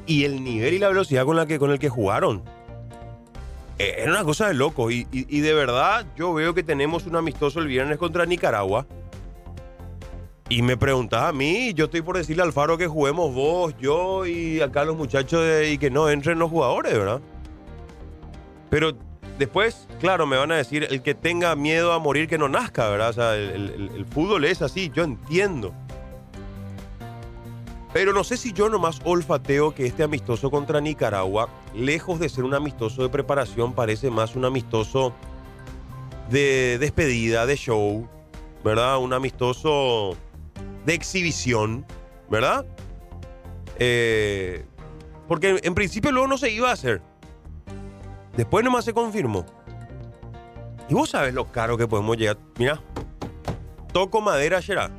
y el nivel y la velocidad con el que jugaron. Era una cosa de loco. Y de verdad, yo veo que tenemos un amistoso el viernes contra Nicaragua. Y me preguntás a mí, yo estoy por decirle a Alfaro que juguemos vos, yo y acá los muchachos y que no entren los jugadores, ¿verdad? Pero después, claro, me van a decir, el que tenga miedo a morir que no nazca, ¿verdad? O sea, el fútbol es así, yo entiendo. Pero no sé si yo nomás olfateo que este amistoso contra Nicaragua, lejos de ser un amistoso de preparación, parece más un amistoso de despedida, de show, ¿verdad? Un amistoso de exhibición, ¿verdad? Porque en principio luego no se iba a hacer. Después nomás se confirmó. Y vos sabés lo caro que podemos llegar. Mira, toco madera, Gerard.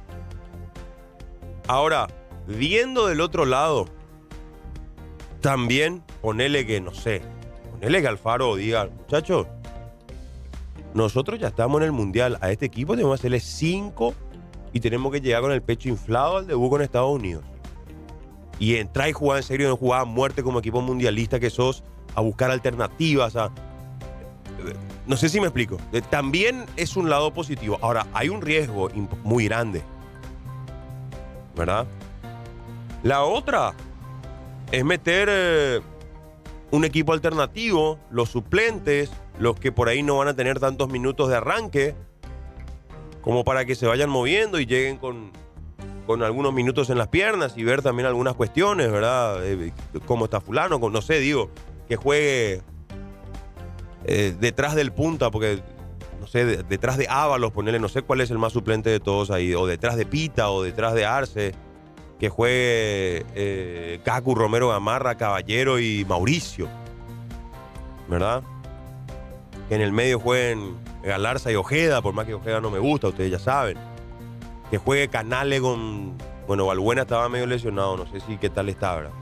Ahora, viendo del otro lado, también ponele que, no sé, ponele que Alfaro diga, muchachos, nosotros ya estamos en el Mundial, a este equipo tenemos que hacerle 5 y tenemos que llegar con el pecho inflado al debut con Estados Unidos. Y entrar y jugar en serio, no jugar a muerte como equipo mundialista que sos, a buscar alternativas, no sé si me explico. También es un lado positivo. Ahora, hay un riesgo muy grande, ¿verdad? La otra es meter un equipo alternativo, los suplentes, los que por ahí no van a tener tantos minutos de arranque, como para que se vayan moviendo y lleguen con algunos minutos en las piernas y ver también algunas cuestiones, ¿verdad? Cómo está fulano, no sé, digo, que juegue detrás del punta, porque, no sé, detrás de Ábalos, ponerle, no sé cuál es el más suplente de todos ahí, o detrás de Pita, o detrás de Arce, que juegue Cacu, Romero, Gamarra, Caballero y Mauricio, ¿verdad? Que en el medio jueguen Galarza y Ojeda, por más que Ojeda no me gusta, ustedes ya saben. Que juegue Canale con... Bueno, Balbuena estaba medio lesionado, no sé si qué tal está, ¿verdad?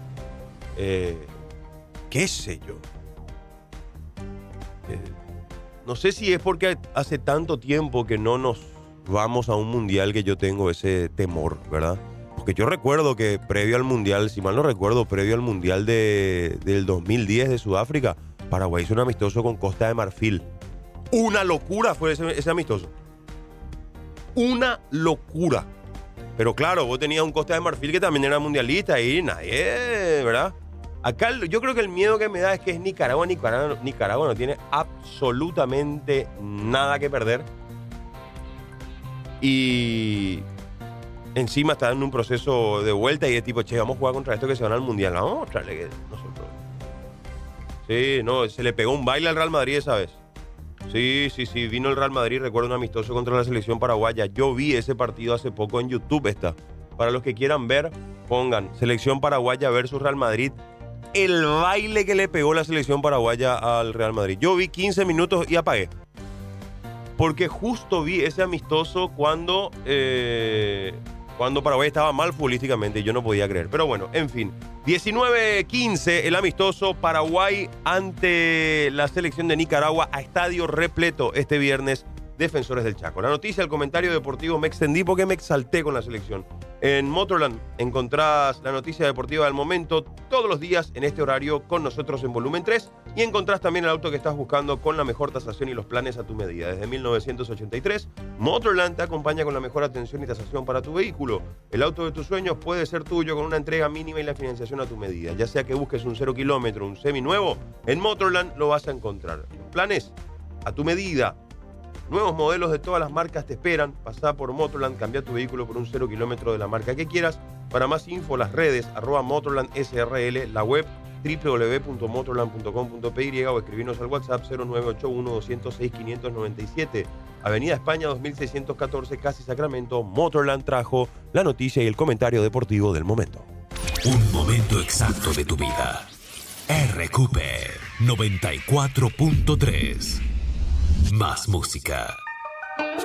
¿Qué sé yo? No sé si es porque hace tanto tiempo que no nos vamos a un mundial que yo tengo ese temor, ¿verdad? Porque yo recuerdo que previo al mundial, si mal no recuerdo, previo al mundial del 2010 de Sudáfrica, Paraguay hizo un amistoso con Costa de Marfil. Una locura fue ese amistoso. Una locura. Pero claro, vos tenías un Costa de Marfil que también era mundialista y nadie, ¿verdad? Acá yo creo que el miedo que me da es que es Nicaragua. Nicaragua no tiene absolutamente nada que perder. Y encima está en un proceso de vuelta y es tipo, che, vamos a jugar contra esto que se van al mundial. Vamos a mostrarle que nosotros. Sí, no, se le pegó un baile al Real Madrid esa vez. Sí, vino el Real Madrid, recuerdo un amistoso contra la selección paraguaya. Yo vi ese partido hace poco en YouTube, Para los que quieran ver, pongan selección paraguaya versus Real Madrid. El baile que le pegó la selección paraguaya al Real Madrid. Yo vi 15 minutos y apagué. Porque justo vi ese amistoso cuando Paraguay estaba mal futbolísticamente y yo no podía creer. Pero bueno, en fin. 19-15 el amistoso Paraguay ante la selección de Nicaragua a estadio repleto este viernes. Defensores del Chaco. La noticia, el comentario deportivo, me extendí porque me exalté con la selección. En Motorland encontrás la noticia deportiva del momento todos los días en este horario con nosotros en volumen 3 y encontrás también el auto que estás buscando con la mejor tasación y los planes a tu medida. Desde 1983, Motorland te acompaña con la mejor atención y tasación para tu vehículo. El auto de tus sueños puede ser tuyo con una entrega mínima y la financiación a tu medida. Ya sea que busques un 0 kilómetro, un seminuevo, en Motorland lo vas a encontrar. Los planes a tu medida. Nuevos modelos de todas las marcas te esperan. Pasá por Motorland, cambia tu vehículo por un 0 kilómetro de la marca que quieras. Para más info, las redes, @Motorland SRL, la web www.motorland.com.py o escribirnos al WhatsApp 0981-206-597. Avenida España 2614, Casi Sacramento. Motorland trajo la noticia y el comentario deportivo del momento. Un momento exacto de tu vida. RQP 94.3. Más música.